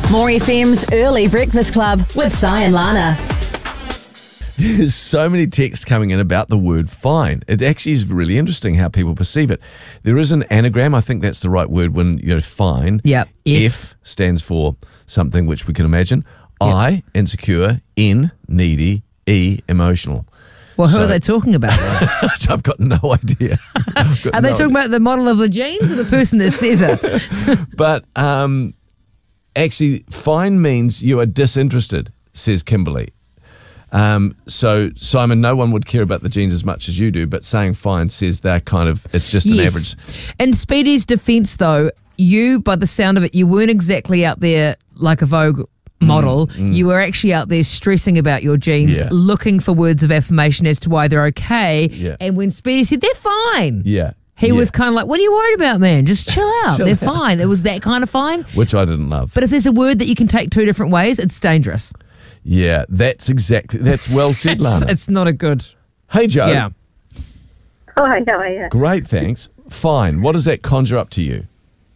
More FM's Early Breakfast Club with Si and Lana. There's so many texts coming in about the word fine. It actually is really interesting how people perceive it. There is an anagram, I think that's the right word when, fine. Yep. F stands for something which we can imagine. Yep. I, insecure. N, needy. E, emotional. Well, who are they talking about? I've got no idea. Are they talking about the model of the jeans or the person that says it? But actually, fine means you are disinterested, says Kimberly. So, Simon, no one would care about the jeans as much as you do, but saying fine says they're it's just an average. In Speedy's defence, though, you, by the sound of it, you weren't exactly out there like a Vogue model. You were actually out there stressing about your jeans, looking for words of affirmation as to why they're okay. Yeah. And when Speedy said, they're fine. Yeah. He was kind of like, what are you worried about, man? Just chill out. They're fine. It was that kind of fine. Which I didn't love. But if there's a word that you can take two different ways, it's dangerous. Yeah, that's well said, Lana. It's not a good... Hey, Joe. Yeah. Hi, how are you? Great, thanks. Fine. What does that conjure up to you?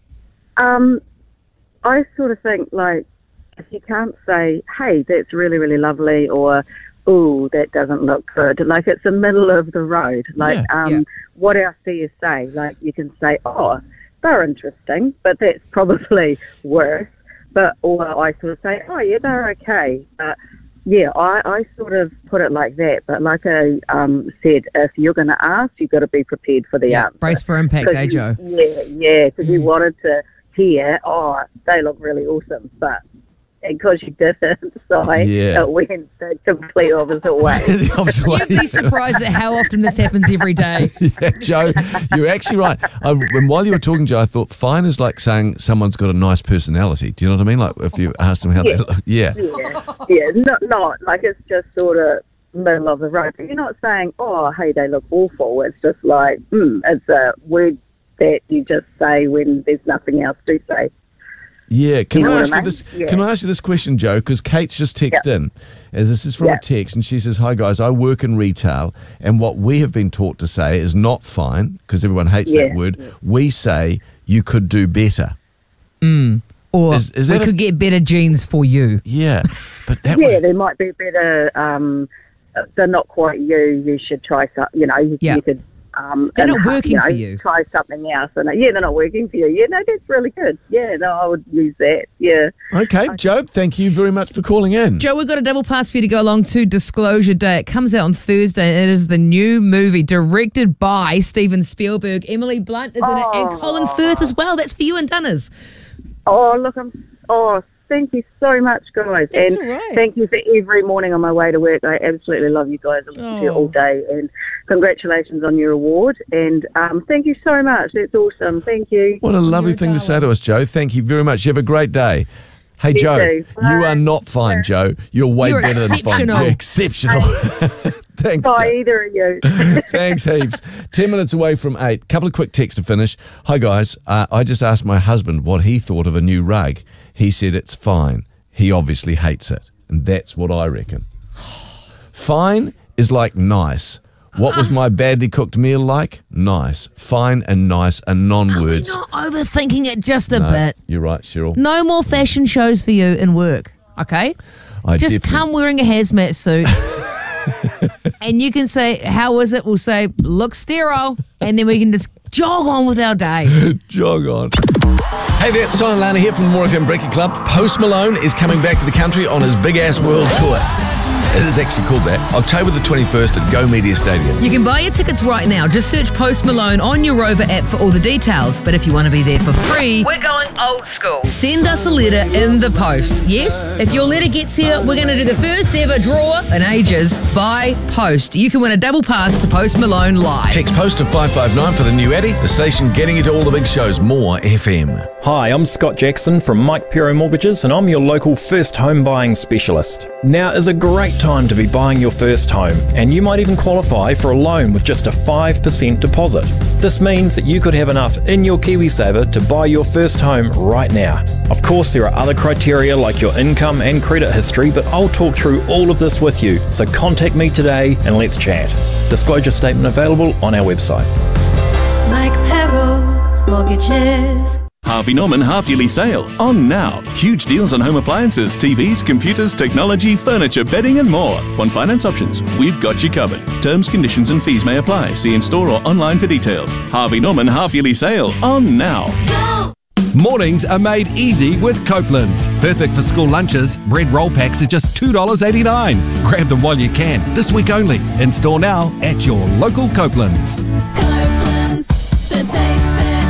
I sort of think, like, if you can't say, hey, that's really, really lovely, or, ooh, that doesn't look good, like, it's the middle of the road. Like, what else do you say? Like, you can say, oh, they're interesting, but that's probably worse. Or I sort of say, oh, yeah, they're okay. But, yeah, I sort of put it like that. But like I said, if you're going to ask, you've got to be prepared for the answer. Brace for impact, Joe? Yeah, because you wanted to hear, oh, they look really awesome. But because you didn't, so it went the complete opposite way. You'd be surprised at how often this happens every day. Yeah, Joe, you're actually right. And while you were talking, Joe, I thought fine is like saying someone's got a nice personality. Do you know what I mean? Like if you ask them how they look. Yeah. Not like it's just sort of middle of the road. But you're not saying, oh, hey, they look awful. It's just like, it's a word that you just say when there's nothing else to say. Yeah, can I ask you this question, Joe? Because Kate's just texted in. And this is from a text, and she says, "Hi guys, I work in retail, and what we have been taught to say is not fine because everyone hates that word. We say you could do better, or we could get better jeans for you. Yeah, but that there might be better. They're not quite you. You should try something. You could." They're not working for you. Try something else. And they're not working for you. Yeah, no, that's really good. Yeah, no, I would use that. Yeah. Okay, Joe, thank you very much for calling in. Joe, we've got a double pass for you to go along to Disclosure Day. It comes out on Thursday. It is the new movie directed by Steven Spielberg. Emily Blunt is in it, and Colin Firth as well. That's for you and Dunners. Oh, look, thank you so much, guys. That's and all right. Thank you for every morning on my way to work. I absolutely love you guys. I listen to you all day. And congratulations on your award. And thank you so much. That's awesome. Thank you. What a lovely thing to say to us, Joe. Thank you very much. You have a great day. Hey, Joe, you are not fine, Joe. You're way better than fine. You're exceptional. Thanks, Joe. Either of you. Thanks heaps. 10 minutes away from 8. Couple of quick texts to finish. Hi, guys. I just asked my husband what he thought of a new rug. He said it's fine. He obviously hates it. And that's what I reckon. Fine is like nice. What was my badly cooked meal like? Nice. Fine and nice are non-words. You're not overthinking it just a bit. You're right, Cheryl. No more fashion shows for you in work, okay? Just come wearing a hazmat suit. And you can say, how is it? We'll say, look sterile. And then we can just jog on with our day. Jog on. Hey there, it's Si and Lana here from the More FM Breakfast Club. Post Malone is coming back to the country on his big-ass world tour. It is actually called that. October the 21st at Go Media Stadium. You can buy your tickets right now. Just search Post Malone on your Rover app for all the details. But if you want to be there for free, we're going old school. Send us a letter in the post. Yes, if your letter gets here, we're going to do the first ever draw in ages by post. You can win a double pass to Post Malone live. Text post to 559 for the new Addy. The station getting you to all the big shows. More FM. Hi, I'm Scott Jackson from Mike Pero Mortgages, and I'm your local first home buying specialist. Now is a great time to be buying your first home, and you might even qualify for a loan with just a 5% deposit. This means that you could have enough in your KiwiSaver to buy your first home right now. Of course, there are other criteria like your income and credit history, but I'll talk through all of this with you, so contact me today and let's chat. Disclosure statement available on our website. Mike Pero Mortgages. Harvey Norman half-yearly sale on now. Huge deals on home appliances, TVs, computers, technology, furniture, bedding and more. On finance options, we've got you covered. Terms, conditions and fees may apply. See in store or online for details. Harvey Norman half-yearly sale on now. Mornings are made easy with Copeland's. Perfect for school lunches. Bread roll packs are just $2.89. Grab them while you can. This week only. In store now at your local Copeland's. Copeland's, the taste that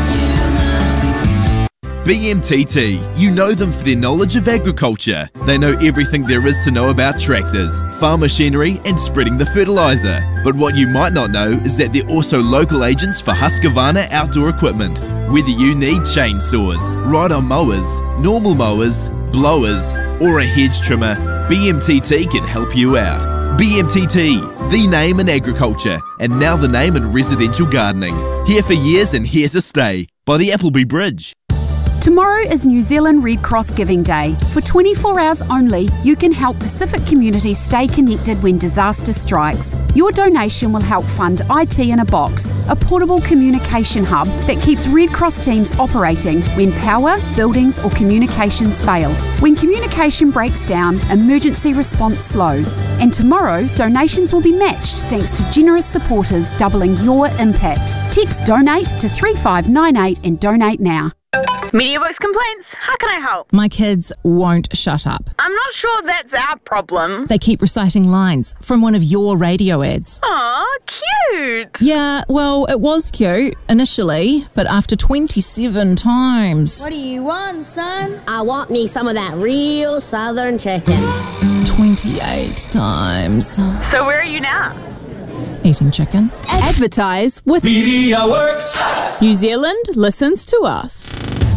you love. BMTT. You know them for their knowledge of agriculture. They know everything there is to know about tractors, farm machinery and spreading the fertiliser. But what you might not know is that they're also local agents for Husqvarna outdoor equipment. Whether you need chainsaws, ride-on mowers, normal mowers, blowers or a hedge trimmer, BMTT can help you out. BMTT, the name in agriculture and now the name in residential gardening. Here for years and here to stay. By the Appleby Bridge. Tomorrow is New Zealand Red Cross Giving Day. For 24 hours only, you can help Pacific communities stay connected when disaster strikes. Your donation will help fund IT in a Box, a portable communication hub that keeps Red Cross teams operating when power, buildings or communications fail. When communication breaks down, emergency response slows. And tomorrow, donations will be matched thanks to generous supporters doubling your impact. Text DONATE to 3598 and donate now. Media Voice complaints. How can I help? My kids won't shut up. I'm not sure that's our problem. They keep reciting lines from one of your radio ads. Aw, cute. Yeah, well, it was cute initially, but after 27 times. What do you want, son? I want me some of that real southern chicken. 28 times. So where are you now? Eating chicken. Advertise with Media Works. New Zealand listens to us.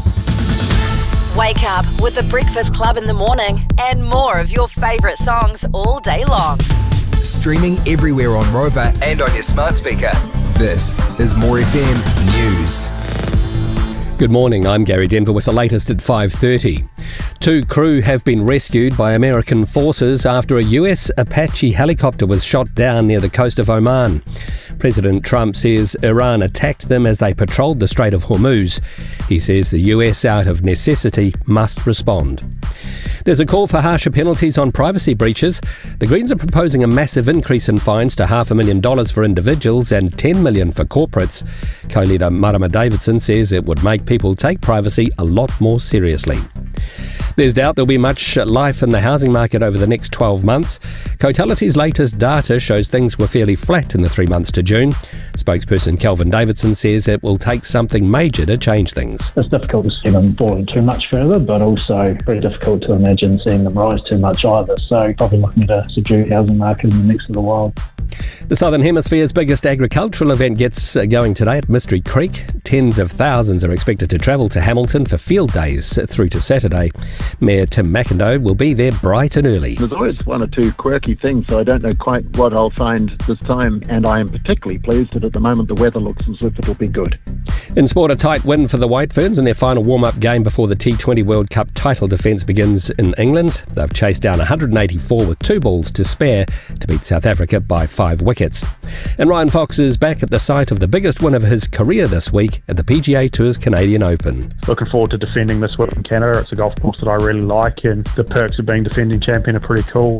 Wake up with the Breakfast Club in the morning and more of your favourite songs all day long. Streaming everywhere on Rover and on your smart speaker. This is More FM News. Good morning, I'm Gary Denver with the latest at 5:30. 2 crew have been rescued by American forces after a US Apache helicopter was shot down near the coast of Oman. President Trump says Iran attacked them as they patrolled the Strait of Hormuz. He says the US, out of necessity, must respond. There's a call for harsher penalties on privacy breaches. The Greens are proposing a massive increase in fines to $500,000 for individuals and $10 million for corporates. Co-leader Marama Davidson says it would make people take privacy a lot more seriously. There's doubt there'll be much life in the housing market over the next 12 months. Cotality's latest data shows things were fairly flat in the 3 months to June. Spokesperson Kelvin Davidson says it will take something major to change things. It's difficult to see them falling too much further, but also very difficult to imagine seeing them rise too much either. So probably looking at a subdued housing market in the next little while. The Southern Hemisphere's biggest agricultural event gets going today at Mystery Creek. Tens of thousands are expected to travel to Hamilton for field days through to Saturday. Mayor Tim McIndoe will be there bright and early. There's always one or two quirky things, so I don't know quite what I'll find this time, and I am particularly pleased that at the moment the weather looks as if it'll be good. In sport, a tight win for the White Ferns in their final warm-up game before the T20 World Cup title defence begins in England. They've chased down 184 with 2 balls to spare to beat South Africa by 5 wickets. And Ryan Fox is back at the site of the biggest win of his career this week at the PGA Tour's Canadian Open. Looking forward to defending this week in Canada. It's a golf course that I really like, and the perks of being defending champion are pretty cool.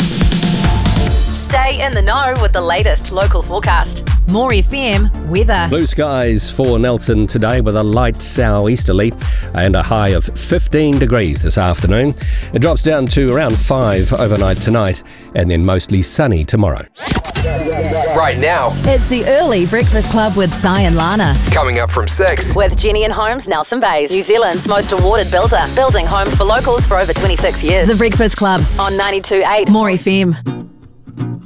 Stay in the know with the latest local forecast. More FM weather. Blue skies for Nelson today with a light southeasterly and a high of 15 degrees this afternoon. It drops down to around 5 overnight tonight and then mostly sunny tomorrow. Right now, it's the Early Breakfast Club with Si and Lana. Coming up from 6. With Jenny and Homes Nelson Bays, New Zealand's most awarded builder, building homes for locals for over 26 years. The Breakfast Club on 92.8 More FM.